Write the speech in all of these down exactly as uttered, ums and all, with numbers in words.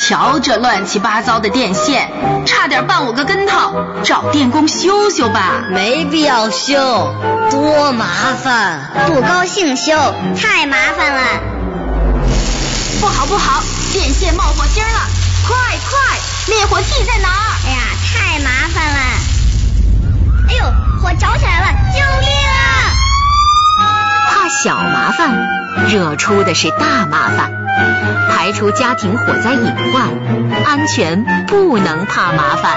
瞧这乱七八糟的电线，差点绊我个跟头，找电工修修吧。 没必要修，多麻烦。 不高兴修，太麻烦了。 不好不好，电线冒火星了，快快，灭火器在哪儿？ 哎呀，太麻烦了。哎呦，火着起来了，救命啊！ 怕小麻烦，惹出的是大麻烦。排除家庭火灾隐患，安全不能怕麻烦。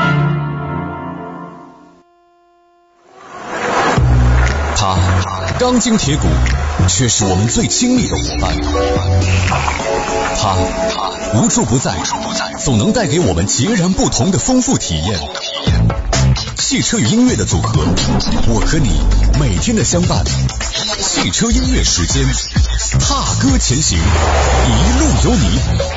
他钢筋铁骨，却是我们最亲密的伙伴。他无处不在，总能带给我们截然不同的丰富体验。汽车与音乐的组合，我和你每天的相伴。汽车音乐时间，踏歌前行，一路有你。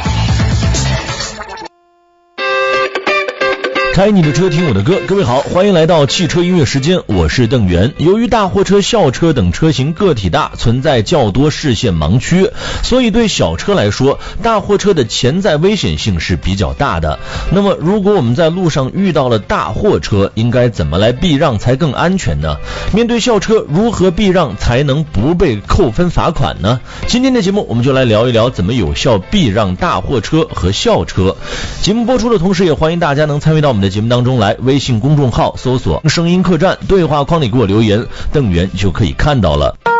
开你的车，听我的歌。各位好，欢迎来到汽车音乐时间，我是邓源。由于大货车、校车等车型个体大，存在较多视线盲区，所以对小车来说，大货车的潜在危险性是比较大的。那么如果我们在路上遇到了大货车，应该怎么来避让才更安全呢？面对校车，如何避让才能不被扣分罚款呢？今天的节目我们就来聊一聊怎么有效避让大货车和校车。节目播出的同时，也欢迎大家能参与到我们的节目当中来，微信公众号搜索声音客栈，对话框里给我留言，邓源就可以看到了。